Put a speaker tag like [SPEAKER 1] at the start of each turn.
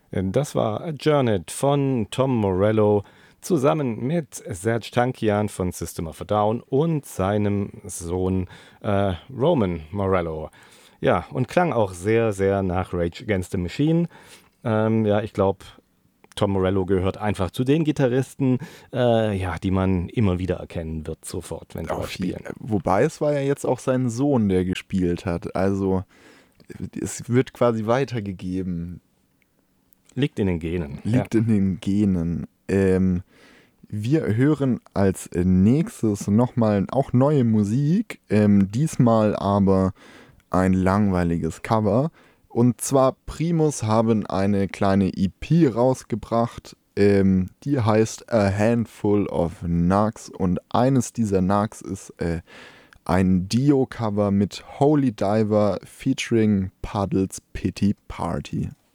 [SPEAKER 1] Das war Adjourned von Tom Morello zusammen mit Serj Tankian von System of a Down und seinem Sohn Roman Morello. Ja, und klang auch sehr, sehr nach Rage Against the Machine. Ja, ich glaube, Tom Morello gehört einfach zu den Gitarristen, ja, die man immer wieder erkennen wird, sofort, wenn sie was spielen.
[SPEAKER 2] Wobei es war ja jetzt auch sein Sohn, der gespielt hat. Also es wird quasi weitergegeben.
[SPEAKER 1] Liegt in den Genen.
[SPEAKER 2] Liegt in den Genen. Wir hören als nächstes nochmal auch neue Musik. Diesmal aber ein langweiliges Cover. Und zwar Primus haben eine kleine EP rausgebracht, die heißt A Handful of Nugs, und eines dieser Nugs ist ein Dio-Cover mit Holy Diver featuring Puddles Pity Party.